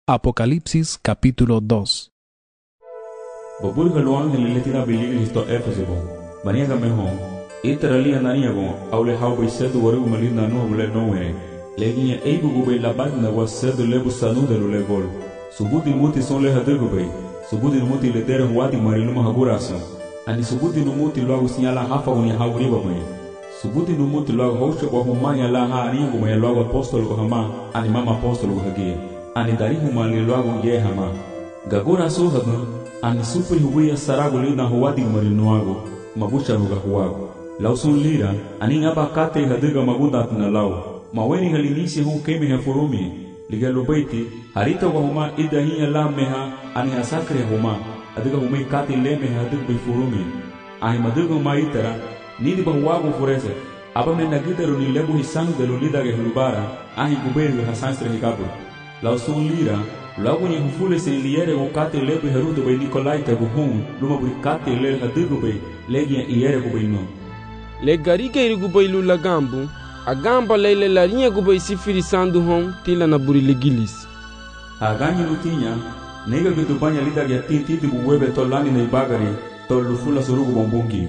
Apocalipsis capítulo 2. Babur haluan heliletina biligil histo Efesebo. Baniaga meho. Iteralia naniago. Aule haubai sedu waru malina no bule nowhere. Leginha eibu gubei labagna was sedu lebu sanu de lulevol. Subudi muti son le hadugubei. Subudi muti le dere huati mariluma haguraso. Ani subudi muti logo sinhala hafa unia hauriba mwe. Subudi muti logo hosho kwa humanya la ha anigo mwe logo apostolo ko hama. Ani mama apostolo ko hagia. Ani dari humali logo ye hama. Gagura suhadun. Ani supri huia sarago lina huadi marinuago. Mabusha ruga huago. Lausun lira. Ani ngaba kate hadiga magudat na lau. Maweni halinisi hu kemi hafurumi. Ligalo baiti. Harita wa huma idahiya la meha. Ani hasakre huma. Adiga humai kate leme hadig bifurumi. Ahi madiga maitara. Nidi bahuago furese. Aba me nagitaru ni lebu hisang de lulida ge hulubara. Ahi guberi hasanstre hikabu. Lausun lira. Logo ni hufule se iliere o kate lebu herudo bei Nikolai te buhum. Luma buri kate le hadigu bei. Legia iere gubei no. Le garike irigu bei lula gambu. Agamba leile larinha gubei sifiri sandu hon. Tila na buri legilis. Aganyi lutinya. Nega gitu banya lida gia titi buwebe tolani na ibagari. Tol lufula surugu bombungi.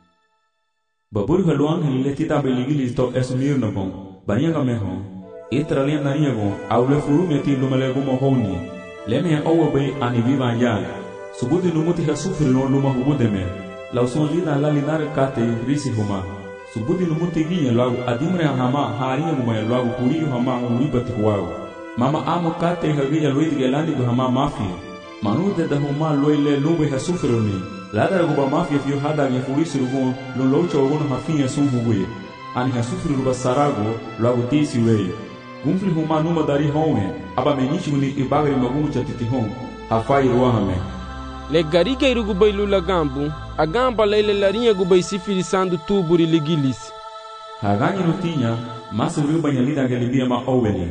Baburi haluang hele tita bei legilis to esumir na bom. Banya gameho. Itralia nariago, aule furumi ati lumale gumo honi. Leme ya owa bay ani viva ya. Subudi numuti ha sufri no luma hubudeme. Lauson lida la linare kate risi huma. Subudi numuti ginya lagu adimre hama haria guma ya lagu kuriyo hama uribati huago. Mama amo kate hagiya luidi gelani gu hama mafia. Manude da huma loile lube ha sufri ni. Ladara guba mafia fiyo hada ya furisi rugun lolocha wagono hafinya sun huguye. Ani ha sufri ruba sarago lagu tisi wei. Gumfli huma numa dari honge, aba menichi uni ibagari magumu chatiti hong, hafai ruahame. Le garika irugu bei lula gambu, agamba leile larinha gubei sifiri sandu tuburi legilis. Haganyi rutinya, masu ruba nyalida gelibia ma oweli.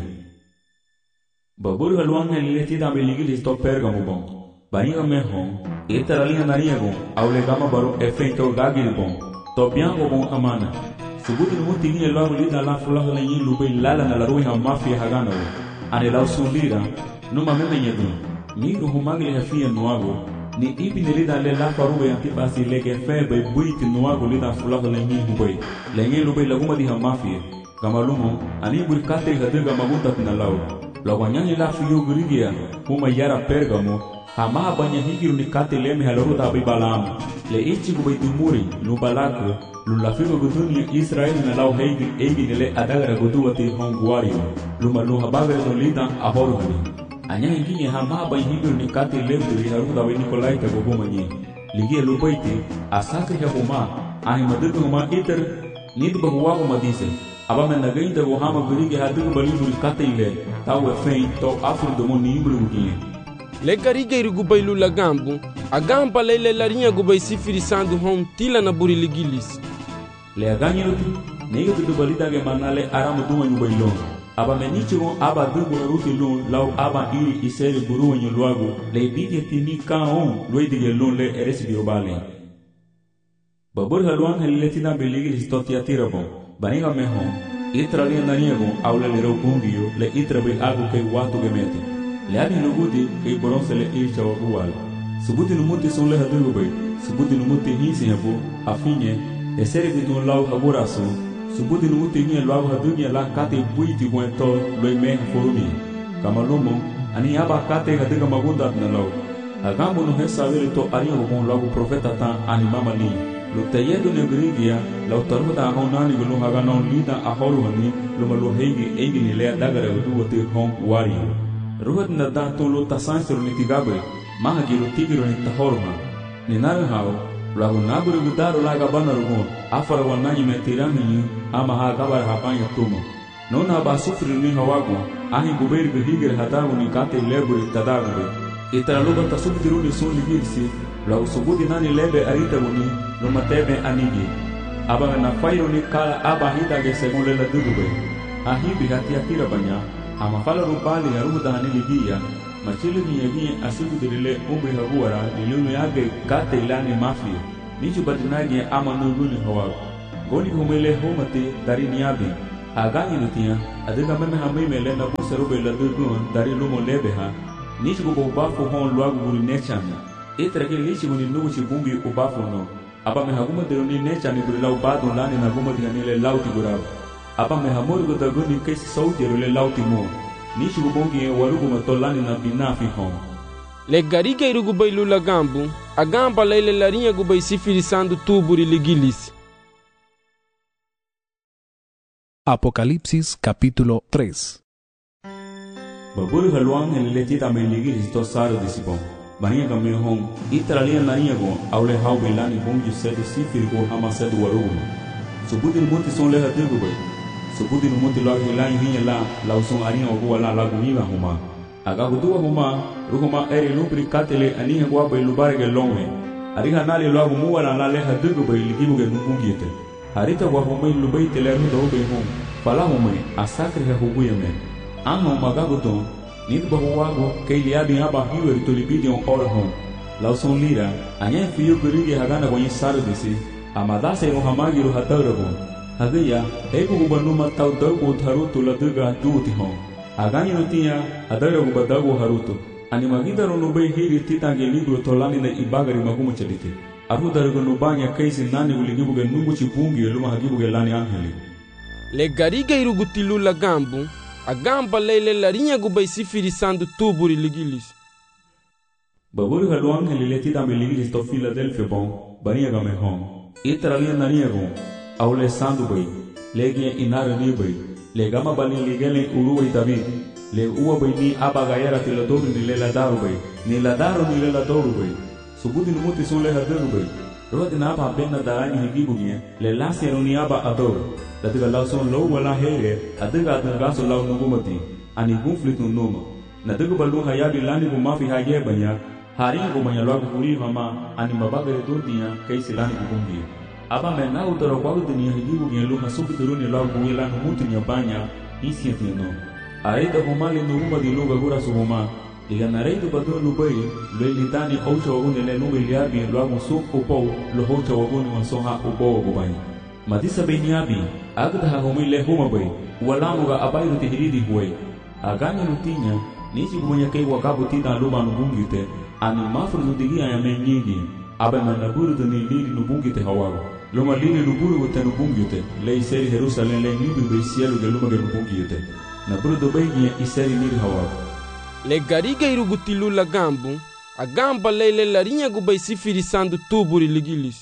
Baburu haluange liletida be legilis to pergamu bon. Baniga mehong, itaralinha nariago, aule gama baru efeito gagiri bon. To biango bon amana. Subudi numuti niye lagu lida la fulaha la yin lubei lala na la ruhi ha mafia hagana we. Ane lau sulira, numa meme nyedun. Miru humagli hafia nuago. Ni ibi ni lida le la faruwe antipasi lege febe buiti nuago lida fulaha la yin hubei. La yin lubei laguma di ha mafia. Gamalumo, ani buri kate hadiga magunta tina lau. Lawanyanyi la fiyo gurigia, huma yara pergamo. Hamaha banya higiru ni kate leme halaruda abibalamu. Le ichi gubei dumuri, nubalako. Lulafigo gudunia Israel na lau heigi nile adagara guduwati honguario. Luma luha bagare no lida ahoruhani. Anya hinginye hama higiru ni kati lebduri haruda we Nikolai te gogomanyi. Ligia lupaiti, asakri huma, ahi madugu huma iter, nidu bahuwago madise. Aba me nagainda gohama gurigi hadugu baliburi kate ile, tawe fein to afur domo ni imbulu guginye. Le garige irigu bei lula gambu, agamba leile larinha gubei sifiri sandu hon tila na buri legilis. Le aganyi ruti, nega bidu balida ge manale aramu duwa nyubai lon. Aba menichigo aba dugu na ruti lon, lau aba iri iseri buruwa nyuluago, le bidye tini ka on, luidige lon le eresi biobale. Babur haluan haliletina beligi listoti atirabo, baniga meho, itralia naniago, aula le raupungiyo, le itrabe agu ke watu gemete. Le ani lugudi, ke boronse le ircha wagual. Subuti numuti son le hadugu bay, subuti numuti hisi habu, hafinye, esere bidu lau haburaso, subuti numuti niya lau hadunya la kate buiti buento loi me forumi. Kamalumo, ani aba kate hadiga magundat na lau. Agambo no hesa vele to aria bon lau profeta tan animama li. Lo tayedo ne grigia, lau taruda ahonani gulu haganon lida ahoruhani, luma lo heigi ni lea dagara gudu wate hong wario. Ruhat na da to lo tasansero ni tigabe, maha giro tigiro ni tahoruha. Ni nare hao, lagu naburu gudaro laga bana rugon, afara wananyi metirani ama hagabar hapanya tumo. Nona ba sufri ni hawago, ahi guberi gihigir hadago ni kate leburi tadagube. Itaraluba tasubdiru ni suni girsi, lagu subudi nani lebe arita wuni, luma tebe anigi. Aba na fayo ni kala aba hidage segun lela dugube. Ahi bihati akira banya, ama fala rubali ya ruda hanili giya, machili ni yegi asibu dirile umri haguara nilunu yage kate ilani mafia. Nichu batinagi ama nuruni hawago. Goni humele homate dari niyabi. Aganyi nutia, adiga meme hamimele na buserube la durgun dari lumo lebeha. nichigo bo bafo hon luagu buri nechani. Itrake nichigo ni nugu chibungi ubafo no. Aba me haguma de ni nechani buri lau badon lani na guma diganile lauti gurau. Aba me hamori go daguni kesi sauti rule lauti mo. Nichigo bongi waruguma tolani na binafi hon. Le gariga irugubai lula gambu, a gamba leile larinha gubai sifirisando tuburi ligilis. Apocalipsis capítulo 3. Baburi haluang helitita me ligilis to saro disibon. Maria game hon, itaralia naria go, aule hau belani bongi sede sifirigo hamasedu waruguma. Subudi muti son leha dirgubai. Subudi muti lag hilai hinya la, lauson aria ogo la lagumiva huma. Agagudua huma, ruhuma eri lubri katele anihe gwa bai lubarege longe. Ariha nali lagu muwala la leha dirgubai ligibuge nubungite. Harita gwa humai lubai teleru do bai hum. Fala humai, asakri ha hubuya men. Anno magaguton, nid bahuwago, kei liabi aba hiweri tolibidi on ora hum. Lauson lira, anya fiyo gurigi hagana gwanyi saru disi, amadase rohamagi ruhataragon. Hagaya, ego gubanuma tau dago tarutu la duga duuti hum. Agani notia, adara gubadago haruto. Animagida ronubai hiri titange libro tolani na ibagari magumu chadite. Arudarago nubanya kaisi nani uligibuge nunguchi bungi eluma hagibuge lani angeli. Le gariga irugutilula gambu, a gamba leile larinha gubai sifirisando tuburi ligilis. Baburi halu angeli letita me ligilis to Philadelphia bon, bania game hon. Itaralia naniago, aule sandu bai, legia inara ni bai. Le gama bali ligele uruwe tabi. Le uwa bai ni abagayara tiladoru ni lela daru bai. Ni la daru ni lela doru bai. Subudi numuti son leha daru bai. Roha dina aba bena darani higibu nye. Le lasero ni aba adoru. Latiga lau son lau wala here. Adiga adangaso lau nungumati. Ani gunflit nunuma. Nadiga balu hayabi lani gumafi haye banya. Hari gumanya lagu kuri hama. Ani mabagare dundiya kaisi lani gugungi. Aba mena utara kwagu dunia higibu ngelu hasuki turuni lau guila numuti nyabanya isi atino. Aida humali nuruma di luga gura suhuma. Liga nareidu badu lubai luelitani hocha waguni le luga iliabi luagu suk upou lo hocha waguni wasoha upou wagubani. Madisa beniabi agda hahumi le huma bai walamuga abairu tihiridi huwai. Aganya nutinya nisi gumanya kei wakabu tita luma nubungite ani mafru nudigia ya menyigi. Aba manaburu duni lili nubungite hawago. Luma lili nuburu wote nubungite le iseri Jerusalem le nibi bai sielu ge luma ge nubungite. Naburu dobegie iseri niri hawago. Le gariga irugutilula gambu, a gamba leile larinha gubai sifirisando tuburi ligilis.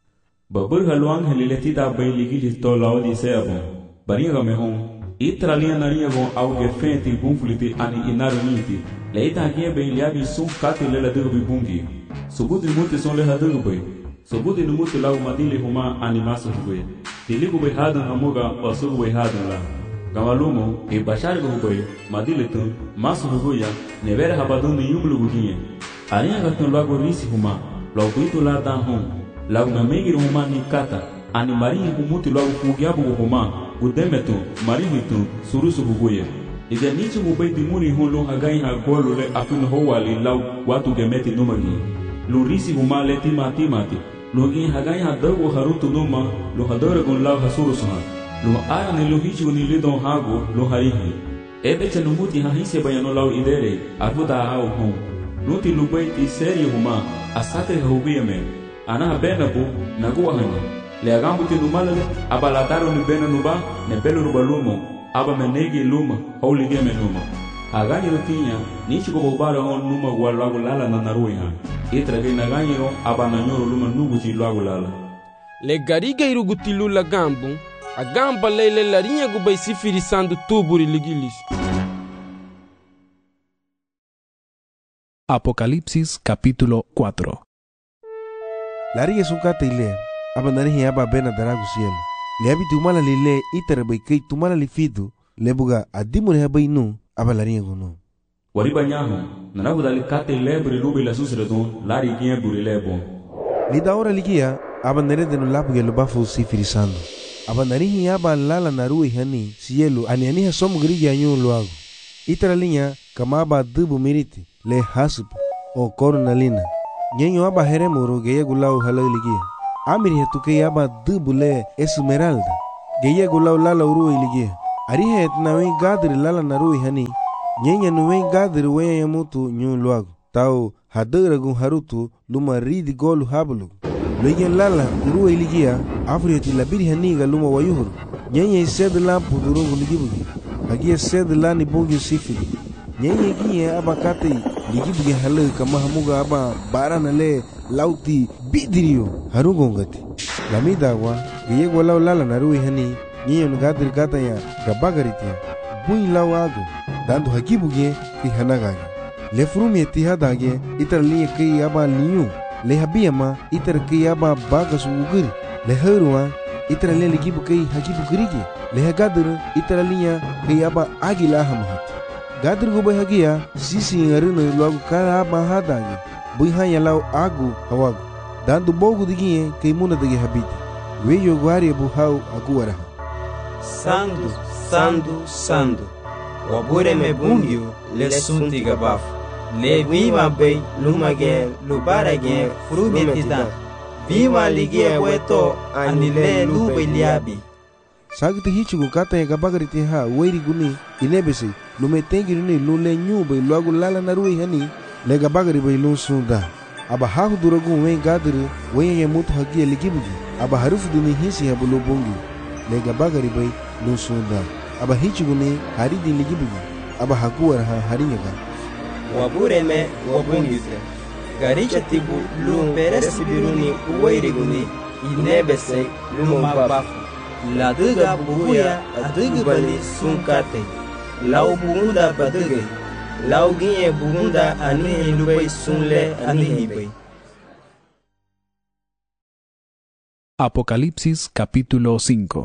Babur haluang heliletita bai ligilis to laodi seabon. Bariga mehon, itralia naria gon auge fenti gunfliti ani inaru niti. Le ita hagia bai liabi sun kati lela dirbi bungi. Subuti muti son leha dirbi. Subuti numuti lau madili huma animasu hugwe. Tiligu bai hadan hamuga wasugu bai hadan la. Gamalumo, e bashari hugwe, madili tun, masu huguya, nevere habadun ni yumlu guginye. Aria gatun lagu risi huma, lau bitu la dan hum. Lagu namegir huma ni kata, ani marinhi humuti lagu fugiabu huma, udemetu, marihitu, surusu huguye. Ide nichi gubai dimuni hun lu hagai ha golu le afin howali lau watu gemeti numagi. Lu risi huma le timati. Lu gin hagai ha dagu harutu numa, lu hadore gun lau hasurusuha. Lu ara ne lu hichi ni lidon hago, lu harihi. Ebeche numuti ha hise bayano lau idere, arfuta hao hum. Nuti lu baiti seri huma, asakri hubiyame. Ana benabu naguwa hanya. Le agambuti numalale, abalataro ni bena nuba, ne belu rubalumo, aba menegi luma, hauli geme numa. Agani rutinya, nichi ko bobara on numa walagu lala na narui ha. Itra ge nagani ro aba nanyoro luma nuguchi lagu lala. Le gariga irugutilula gambu, a gamba leile larinha gubai sifirisando tuburi ligilis. Apocalipsis capítulo 4. Larinha sukata ile, aba narihi aba bena daragu cielo. Le abi tumala lile itara bai kei tumala lifidu, lebuga adimune habai nu, aba larinha gono. Wariba nyaho, nanagu dali kate lebre lubi la susredon, lari gien buri lebon. Lida ora ligia, aba nerede no labuge lubafu sifirisando. Aba narihi aba lala narui hani, cielo, ani aniha somu grigi anyu luago. Itara linha, kama aba dubu miriti, le hasup, o coronalina. Nyenyo aba heremuro geya gulau halaligia. Amiri hetuke aba dubu le esmeralda. Geya gulau lala urui ligia. Arihe etnawi gadri lala narui hani. Nyenya no wen gadir wen ya mutu nyun luago. Tau hadera gun harutu luma ridi golu hablu. Luigen lala urua iligia afriati labiri haniga luma wayuhuru. Nyenya ised lampu durungu ligibugi. Hagia sed lani bongi sifili. Nyenya gie aba kate ligibugi halu kama hamuga aba barana le lauti bidirio harugongati. Lamidagwa giyegwa lau lala narui hani nyenya nugadir gata ya gabagaritia. Bui lau agu dandu hakibugi ki hanagagi. Le frumie tihadage itar liye kei aba liyu. Le habiyama itar kei aba bagasu ugiri. Le heruwa itar le ligibu kei hakibu girigi. Le hagadir itar liya kei aba agila hamahati. Gadir gubay hagia sisi ngarino luagu kara aba hadage. Bui hanya lau agu hawagu. Dandu bogu digie kei muna dage habiti. Weyo gwari abu hau aguwaraha. Sandu, sandu, sandu. Wabure me bungyu le sunti gabafu. Le viva bay lumage lubarage frubetida. Viva ligie weto anile lube liabi. Sagti hichugu kata ya gabagariti ha weiri guni inebesi lume tengi runi lule nyu bay luagu lala narui hani le gabagari bay lun sunda. Aba hahu duragu wen gadiri wen ya mutu hagia ligibugi. Aba harufu duni hisi habu lubungi le gabagari bay lun sunda. Aba hichugu ni haridi ligibugi. Aba hakuwar ha harinyaga. Wabure me wabungite. Garicha tibu lum peresi biruni uwairi guni inebese lum babafu. La duga bubuya adugu bali sunkate. Lau bugunda baduge. Lau ginye bugunda anihi lubay sunle anihi bay. Apocalipsis capítulo 5.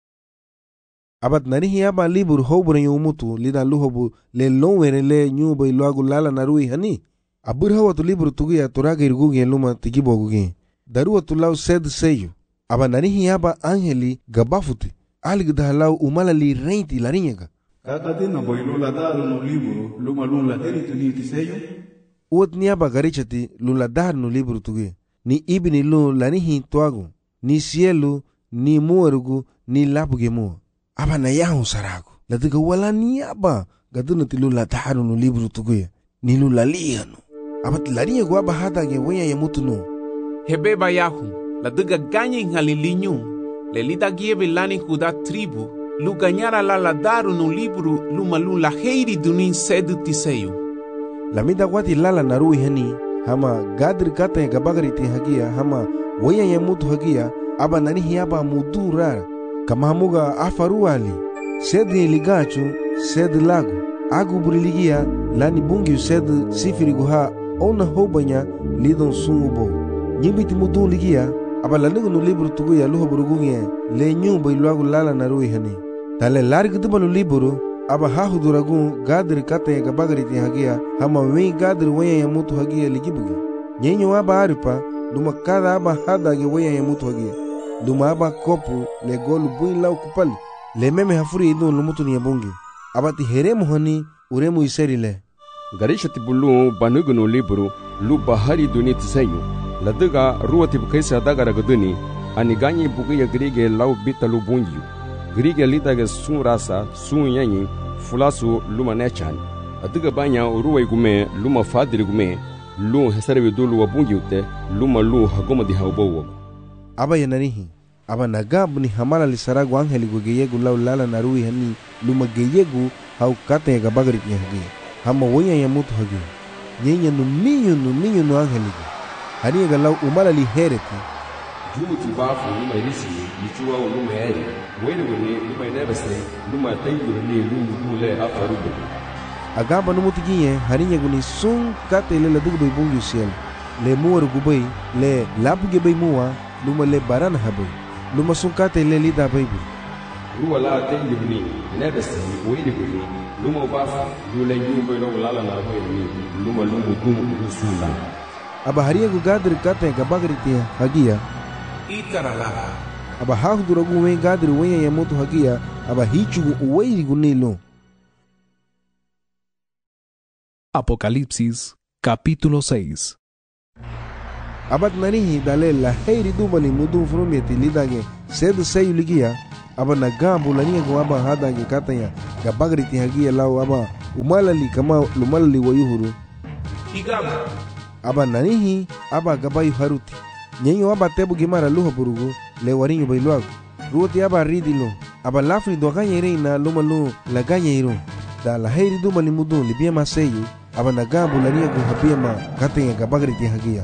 Abat narihi aba libur hobure yumutu lida luhobu le lonwere le nyuba iluagu lala narui hani. Abur hawatu libur tugia turaga irgugi luma tigibogugi. Daruwa tulau sed seyu. Aba narihi aba angeli gabafuti. Aligda lau umalali reinti larinyaga. Kakati na boilu la daru no liburu luma lun la heri tuniti seyu. Uot ni aba garichati lun la daru no liburu tugia. Ni ibini lun lanihi tuagu. Ni sielu, ni muarugu, ni lapuge mua. Aba na yahu saragu. Latiga wala ni aba. Gaduna tilu la daru no liburu tugia. Ni lun la liyanu. Aba tilarinyagu aba hatage wenya ya mutu no. Hebeba yahu. Latiga ganya inhalilinyu. Lelita gieve lani kuda tribu. Luganyara la daru no liburu luma lun la heiri dunin sedu tiseyu. Lamida wati lala narui hani. Hama gadri kata ya gabagariti hagia. Hama wenya ya mutu hagia. Aba nanihi aba mudu rara. Kama hamuga afaru ali. Sedi ligachu, sedi lagu. Agu buriligia lani bungi sedi sifiri guha. Ona hobanya lidon sungubo. Nyibiti mudu ligia. Aba lanigu no liburu tuguya luho burugunye. Le nyumba iluagu lala narui hani. Tale largi duba no liburu. Aba hahu duragun gadri kata ya gabagariti hagia. Hama wen gadri wenya ya mutu hagia ligibugi. Nyenyo aba aripa. Luma kada aba hadage wenya ya mutu hagia. Luma aba kopu le golu bui lau kupali. Le meme hafuri idun lumutu ni yabungi. Abati heremu hani uremu iseri le. Garisha tibulu banugu no liburu lu bahari duni tisayu. Ladaga ruwa tibukaisa dagara gaduni. Aniganyi bugiya grige lau bita lu bungiyu. Grige litage sun rasa sun yanyi fulasu luma nechan. Adiga banya ruwa igume luma fadiri gume. Lu hesarewe dulu wabungiyute luma lu hagoma di haubowo. Aba yanarihi. Aba nagabu ni hamala li saragu angeli gu geyegu lau lala narui hani luma geyegu hau kata ya gabagariti hagi. Hama wenya ya mutu hagi. Nyenya numinyu no angeli gu. Hani ya lau umala li hereti. Jumu tibafu luma irisi lichua luma eri. Wele wene luma inebese luma tayuru ni lumu dule afarubu. Agamba numutu ginye harinya guni sun kata ile ladugu bai bungi usiel. Le muwaru gubai le lapuge bai muwa luma le barana habai. Luma sun kata ile lida bai bu. Ruwa la tengi buni inebese wele guni luma ubafu lule nyumba ilo lala na bai ni luma lumu dumu usunda. Aba harinya gu gadri kata ya gabagariti hagia. Itarala. Aba hahu duragu wen gadri wenya ya mutu hagia. Aba hichugu uweiri gunilo. Apocalipsis capítulo 6. Abat narihi dale la heiri dubali mudu frumeti lidage sed seyu ligia. aba nagambu lania go aba hada ge katanya ga bagriti hagia lau aba umalali kama lumalali wayuhuru igaba aba nanihi aba gabayu haruti nyenyo aba tebu gimara luha burugu le warinyo bailuago ruoti aba ridilo aba lafri do ganya reina lumalu la ganya iro da la heiri duma limudu libia maseyu aba nagambu lania go habia ma katanya ga bagriti hagia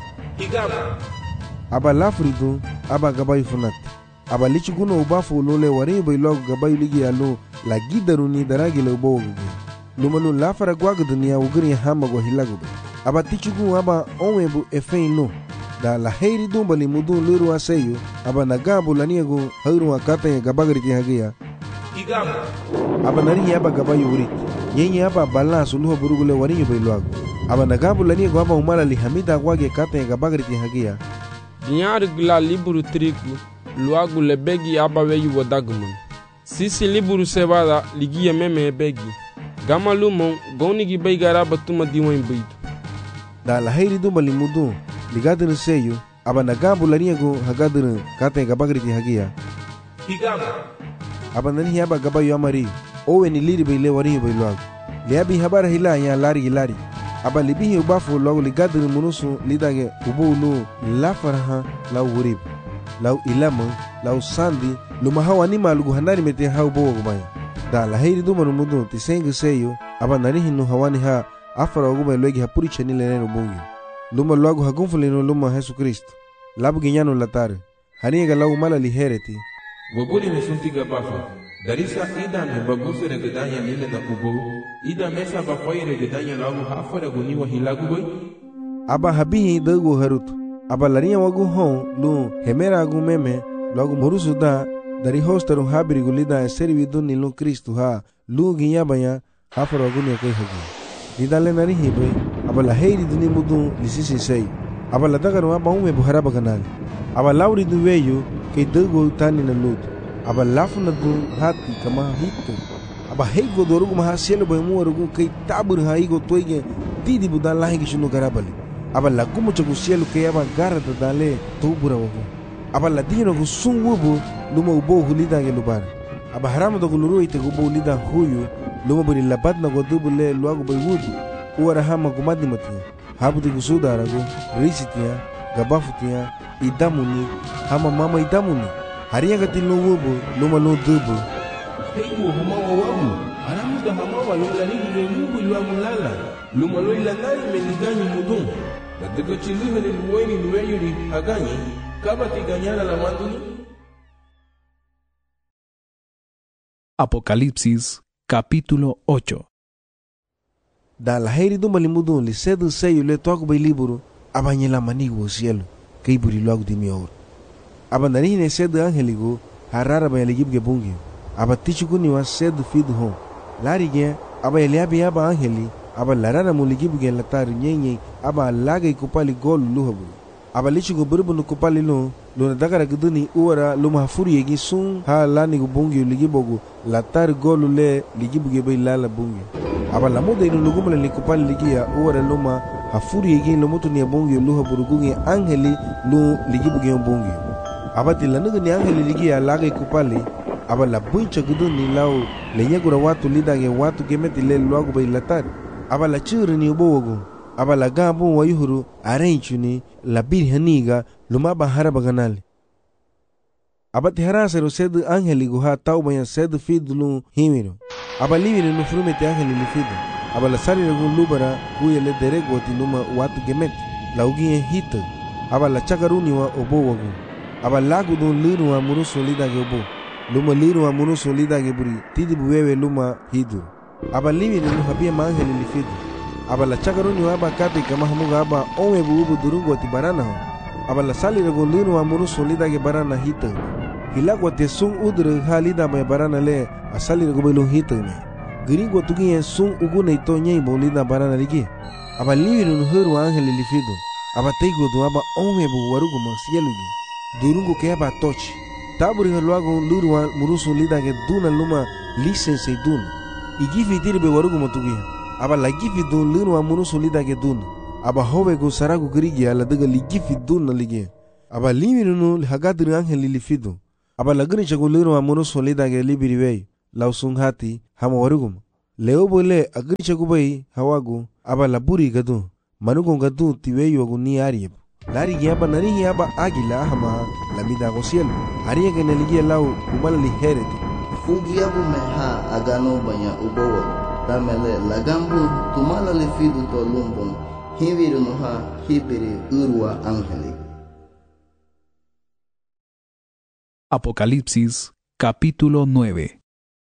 igaba aba lafri do aba gabayu funat aba lichiguno ubafu lole warinyo bailuago gabayu ligi alu la gidaruni daragi le ubo lumalu lafara gwaga dunia ugri hama go hilago aba tichugu aba onwebu efeino da la heiri dumba limudu luru aseyu aba nagabu laniago hauru akata gabagriti hagia igaba aba nari aba gabayu urit nyenye aba balansu luho burugule warinyo bailuago aba nagabu laniago aba umala li hamida gwage kata gabagriti hagia Dinyar gla liburu triku luagu lebegi aba weyu wadagman sisi liburu sebada ligia meme begi gama lumon gonigi baigara batuma diwan baitu da la heiri dumba limudu ligadin seyu aba nagabu laniago hagadin kata gabagriti hagia igaba aba nani aba gabayu amari owe ni liri baile warinyo bailuago liabi habara hila ya lari aba libihi ubafu logo ligadin munusu lidage ubulu la faraha la urib lau ilama lau sandi lumahawa ni malugu hanari mete hau bogo gumaya da la heiri duma numudu tisengi seyo aba narihi nu hawani ha afara oguma logi hapuri chani leneno bungi luma logo hagunfulino luma Jesu Kristo labu ginyano latare haniga lau mala lihereti wabuli mesuntiga bafa darisa ida me baguse regedanya lile na ubo ida mesa bafai regedanya lau hafara guniwa hilagu boy aba habihi dago harutu aba lariya wagu hon lu hemera agu meme logo murusu da dari hostaru habiri gulida eseri viduni lu Kristo ha lu ginyabanya hafara guni kai hagi didale nari hibe aba la heiri duni mudu lisisi sei aba la dagaru aba ume buhara baganali aba lauri du weyu ke dago tani na lut aba lafuna du hati kama hitu aba heigo dorugu maha selo boy muwarugu kai tabur ha igo toige didi budan lahi gishunu garabali aba la gumu chagu selo ke aba garada dale tubura wagu aba la dino gu sunwubu luma ubo hulida ge lubara aba haramu do guluru ite gubo ulida huyu luma buri labadna go dubule luagu boy wudu uwara hama gumadi matia habuti gusuda aragu risitia gabafutia idamuni hama mama idamuni hariya gatilu wubu luma lu dubu heigo hama wawu haramu da hama wa lola ni ge mubu luagu lala luma lo ilangai meniganyi mudun daga chiliho ni luweni luweyuri haganyi kaba tiganyana la manduni. Apocalipsis capítulo 8. Da la heiri dumba limudu li sedu seyu le toaku bai liburu abanyela manigo cielo kei buri logo di mior aba narine sedu angeligo harara ba eligibge bungi aba tichukuni wa sedu fidu hon larige aba eliabi aba angeli aba larara muligibge latari nyenye aba laga kupali golu luhabu aba lichigo burbu kupali lo na dagara guduni uwara luma hafuri yegi sun ha lani bungi ligibogu latari golu le ligibge bai lala bungi aba lamuda inu lugumala likupali ligia uwara luma hafuri yegi lomutu ni bungi luha burugungi angeli lu ligibge bungi aba tilanugu ni angeli ligia laga kupali aba la buncha guduni lao lenyagura watu lidage watu gemeti le luagu bai latari aba la chiri ni ubowogu aba la gabu wayuhuru arenchuni la birhaniga luma bahara baganali aba tiharasero sedu angeli guha taubaya sedu fidlu himiro aba livire no frumete angeli lifido aba la sari gu lubara kuyele derego tiluma watu gemeti la ugie hita aba la chakaruni wa obowogu aba lagu don liru wa muruso lidage obo luma liru wa muruso lidage buri tidi buwewe luma hidu aba livire no habia mangeli lifido aba la chakaruni wa aba kati kama hamuga aba onwe buubu durungo ti barana ho aba la sali rego linu wa muruso lidage barana hita hilagwa te sung udre halida me barana le asali rego belu hita me gringo tugi sung uguna ito nyei bolida barana ligi aba livire no heru angeli lifido aba teigo do aba onwe bu warugo masielugi durungo ke aba toch taburi halwago luru wa muruso lidage duna luma lisense duna igifi dirbe warugo matugi aba lagifi dun linu wa munusu lidage dun aba howe go saragu grigi ala daga ligifi dun na lige aba liminu no hagadri angel lifido aba lagni chaguliro amono solida ge libiri wei lausung hati hama warugum leo bole agri chagubai hawagu aba laburi gadu manugo gadu tiweyu agu ni arieb lari gi aba nani hi aba agila hama lamida go cielo aria ge neligi lau umala li hereti fugi abu meha agano banya ubowo tamele lagambu tumala le fidu to lumbon hiviru noha hibiri urwa angeli. Apocalipsis capítulo 9.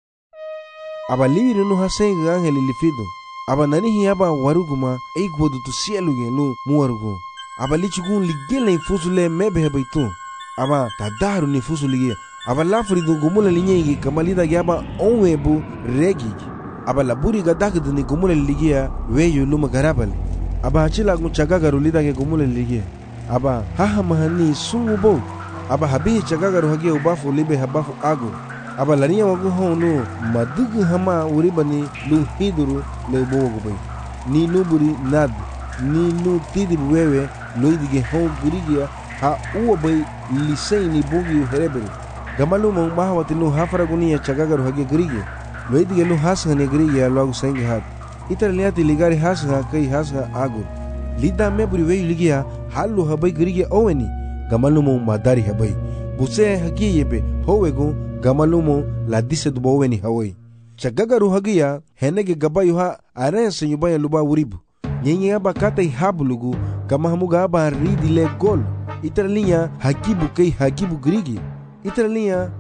Aba libiru noha senga angeli lifido aba nani hi aba waruguma eikwodu tu cielo ge nu muwarugo aba lichugun ligele infusule mebe hebaitu aba tadaru ni fusulige aba lafrido gumula linyegi kamalida ge aba onwebu regi aba laburi gadakdu ni gumula ligia weyu luma garabali aba hachila chagagaru lida ge gumula ligia aba haha mahani sungubo aba habihi chagagaru hagia ubafu libe habafu agu aba lariya wagu honu madugu hama uribani lu hiduru le bogobai ni nuburi nad ni nu tidibu wewe loidige hon gurigia ha uobai lisei ni bogi hereberi gamalu mong mahawati nu hafaragunia chagagaru hagia gurigia loidige lu hasha ne gurigia lagu sengi hat itar liati ligari hasha kai hasha agur lida meburi weyu ligia halu habai gurigia oweni gamalu mong madari habai buse hagia yebe howegu gamalumo la dise du boweni hawai chagagaru hagia henege gabayu ha arense nyubaya luba uribu nyenye aba kata habulugu kama hamuga aba ridile gol itralinya hakibu grigi itralinya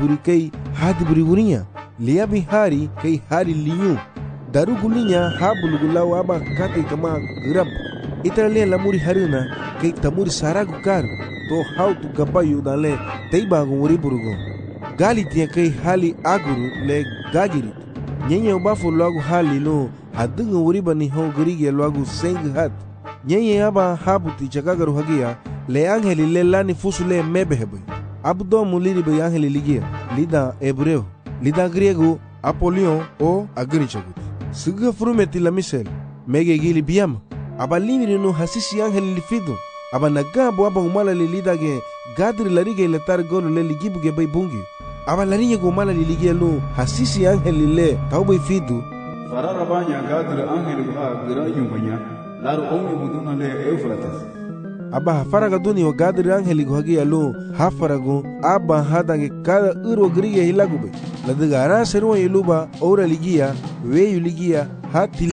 hadiburi urinya liabi hari kai hari liyu darugulinya habulugu lau aba kata kama grab itralinya lamuri haruna kai tamuri saragu karu to how tu gabayu dale teibagu uriburugo gali tia kai hali aguru le gagirit nyenye ubafu lagu hali no hadunga uribani ho gurige lagu seng hat nyenye aba habuti chagagaru hagia le angeli le lani fusule mebehebe abdo muliri be angeli ligia lida hebreo lida griego apolion o agrichagut suga frumeti la misel mege gili biam aba limiri no hasisi angeli lifido aba nagabo aba umala lida ge gadri larige le tar golo le ligibu ge bay bungi aba larinya gomala liligia lu hasisi angeli le taubai fidu farara banya gadre angeli ha gira yumbanya laru ongi muduna le Eufrates aba faraga duni o gadre angeli gohagia lu hafarago aba hadange kada uro griga hilagube ladiga ara serwa iluba ora ligia weyu ligia hati.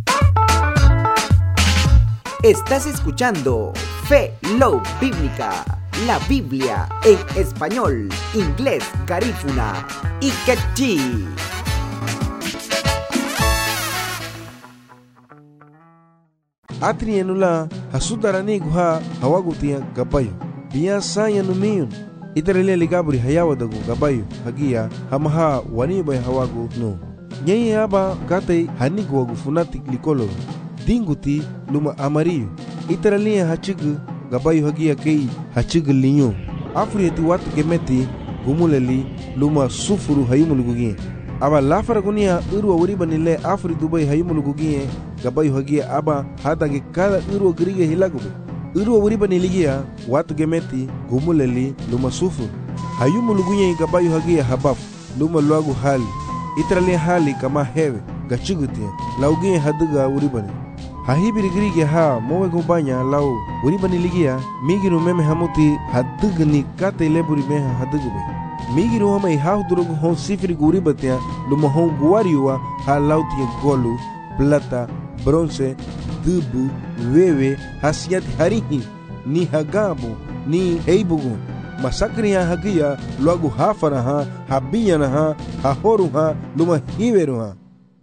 Estás escuchando Fe Love Bíblica, la Biblia en español, inglés, garífuna y quechí. Atrienula hasudarani guha hawagutia gabayo biya saya numiyun itarele ligabri hayawadagu gabayo hagia hamaha waniba hawagu no nyeye aba katay hanigu wagu funatik likolo dinguti luma amarillo itarele hachigu gabayo hagia kei hachigu linyo afrieti watu gemeti gumuleli luma sufuru hayumulugugie aba lafaragunia urwa wuribanile afri dubai hayumulugugie gabayo hagia aba hadange kada urwa grige hilagube urwa wuribaniligia watu gemeti gumuleli luma sufuru hayumulugugie gabayo hagia habaf luma luagu hali itarale hali kama hewe gachigutia laugie haduga wuribani hahibiri grige ha mowe gumbanya lau wuribaniligia migiru meme hamuti hadugni kate leburi meha hadugube migiru hama haudrugu hon sifiri guribatia luma hon guariwa ha lautia golu plata bronze dubu wewe hasiati harihi ni hagabu ni heibugu masakri ya hagia luagu hafara ha habiyana ha hahoru ha luma hiveru ha.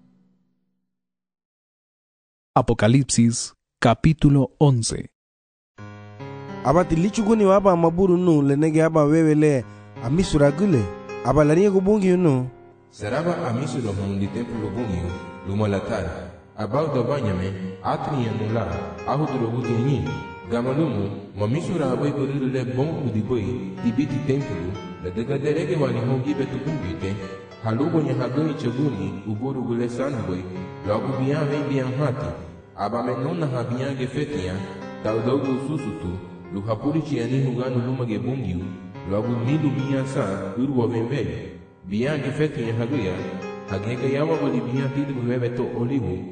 Apocalipsis capítulo 11. Abati lichuguni waba maburu nu lenege aba wewe le amisura gule aba lariye gubungi no seraba amisura hon templo bungi luma latar abau da banyame atri anula ahudro gudini gamalumu mamisura abai gurule le bon udiboi tibiti templo le daga derege wani hongi betu bungite halugo nya hagoni chaguni uburu gule sanboi logo bian vem bian hati aba menona habian gefetia daudogo susutu luhapuri chiani hugano luma gebungiu Logo mindo biya sa urwa vembe. Biya gefetu ya haguya. Hagega yawa bali biya tidu bebe to olivu.